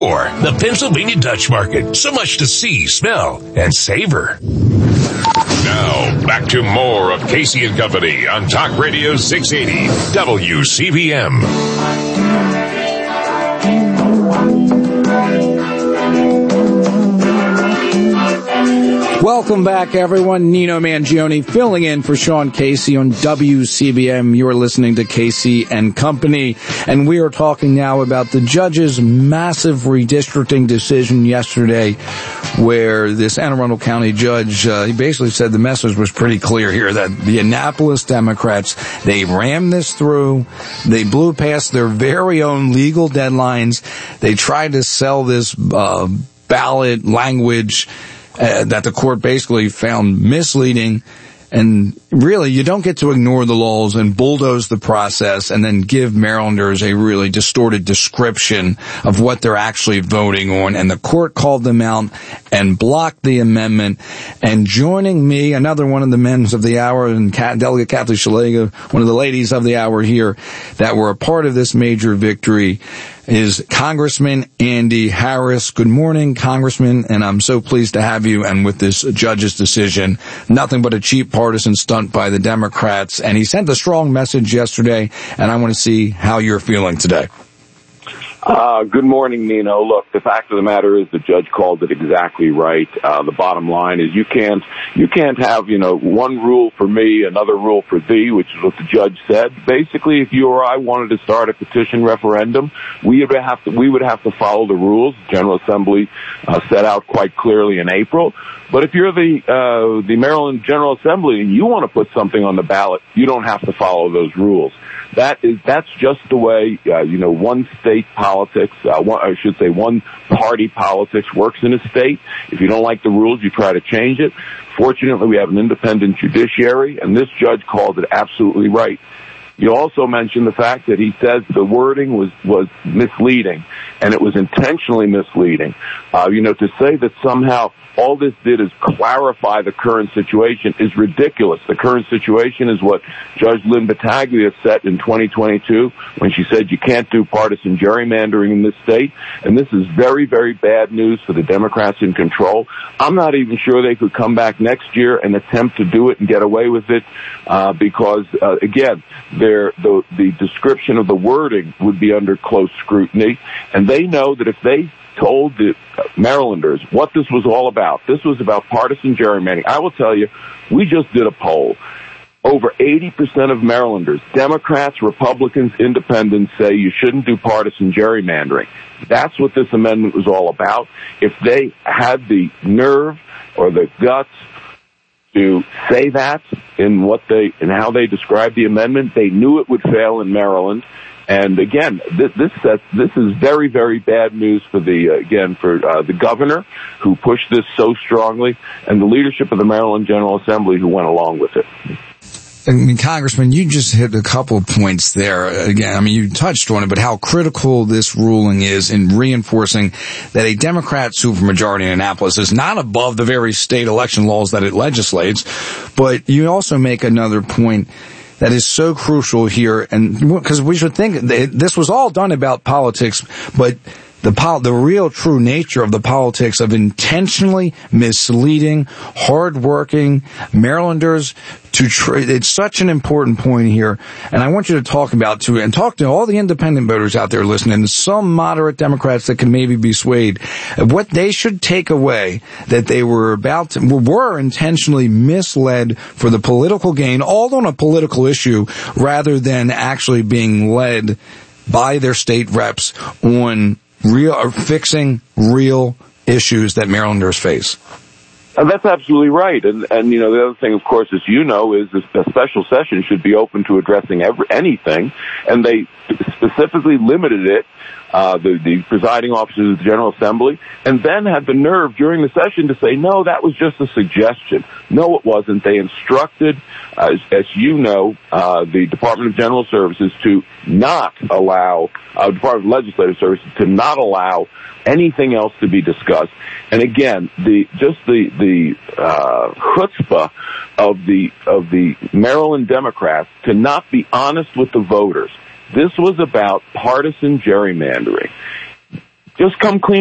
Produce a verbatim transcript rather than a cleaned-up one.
Or the Pennsylvania Dutch Market. So much to see, smell, and savor. Now, back to more of Casey and Company on Talk Radio six eighty W C B M. Welcome back, everyone. Nino Mangione filling in for Sean Casey on W C B M. You're listening to Casey and Company, and we are talking now about the judge's massive redistricting decision yesterday, where this Anne Arundel County judge, uh, he basically said the message was pretty clear here, that the Annapolis Democrats, they rammed this through, they blew past their very own legal deadlines, they tried to sell this uh, ballot language Uh, that the court basically found misleading. And really, you don't get to ignore the laws and bulldoze the process and then give Marylanders a really distorted description of what they're actually voting on. And the court called them out and blocked the amendment. And joining me, another one of the men of the hour, and Delegate Kathleen Szeliga, one of the ladies of the hour here, that were a part of this major victory, is Congressman Andy Harris. Good morning, Congressman, and I'm so pleased to have you. And with this judge's decision, nothing but a cheap partisan stunt by the Democrats. And he sent a strong message yesterday, and I want to see how you're feeling today. Uh, good morning, Nino. Look, the fact of the matter is the judge called it exactly right. Uh, the bottom line is you can't, you can't have, you know, one rule for me, another rule for thee, which is what the judge said. Basically, if you or I wanted to start a petition referendum, we would have to, we would have to follow the rules. The General Assembly, uh, set out quite clearly in April. But if you're the, uh, the Maryland General Assembly and you want to put something on the ballot, you don't have to follow those rules. That is, that's just the way, uh, you know, one state politics, uh, one, I should say one party politics works in a state. If you don't like the rules, you try to change it. Fortunately, we have an independent judiciary, and this judge called it absolutely right. You also mentioned the fact that he says the wording was, was misleading, and it was intentionally misleading. Uh, you know, to say that somehow all this did is clarify the current situation is ridiculous. The current situation is what Judge Lynn Battaglia set in twenty twenty-two when she said you can't do partisan gerrymandering in this state. And this is very, very bad news for the Democrats in control. I'm not even sure they could come back next year and attempt to do it and get away with it, uh, because, uh, again, their, the, the description of the wording would be under close scrutiny. And they know that if they told the Marylanders what this was all about, this was about partisan gerrymandering. I will tell you, we just did a poll. Over eighty percent of Marylanders, Democrats, Republicans, Independents, say you shouldn't do partisan gerrymandering. That's what this amendment was all about. If they had the nerve or the guts to say that in what they, in how they described the amendment, they knew it would fail in Maryland. And again, this this, sets, this is very, very bad news for the, uh, again, for uh, the governor who pushed this so strongly, and the leadership of the Maryland General Assembly who went along with it. I mean, Congressman, you just hit a couple of points there. Again, I mean, you touched on it, but how critical this ruling is in reinforcing that a Democrat supermajority in Annapolis is not above the very state election laws that it legislates. But you also make another point that is so crucial here, and because we should think this was all done about politics, but the pol- the real true nature of the politics of intentionally misleading, hardworking Marylanders to tr- it's such an important point here, and I want you to talk about too, and talk to all the independent voters out there listening, some moderate Democrats that can maybe be swayed, what they should take away, that they were about to, were intentionally misled for the political gain, all on a political issue, rather than actually being led by their state reps on real, or fixing real issues that Marylanders face. Uh, that's absolutely right. And, and, you know, the other thing, of course, as you know, is this, a special session should be open to addressing every, anything. And they specifically limited it, uh, the, the presiding officers of the General Assembly, and then had the nerve during the session to say, no, that was just a suggestion. No, it wasn't. They instructed, uh, as, as you know, uh, the Department of General Services to not allow, uh, Department of Legislative Services to not allow anything else to be discussed. And again, the just the the uh, chutzpah of the of the Maryland Democrats to not be honest with the voters. This was about partisan gerrymandering. Just come clean